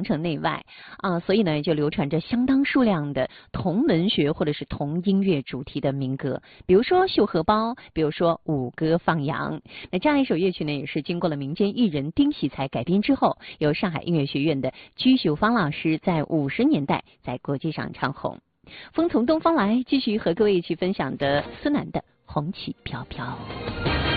承内外啊，所以呢就流传着相当数量的同文学或者是同音乐主题的民歌，比如说绣荷包，比如说舞歌放羊。那这样一首乐曲呢，也是经过了民间艺人丁喜才改编之后，由上海音乐学院的居秀芳老师在50年代在国际上唱红。风从东方来，继续和各位一起分享的孙楠的《红旗飘飘》。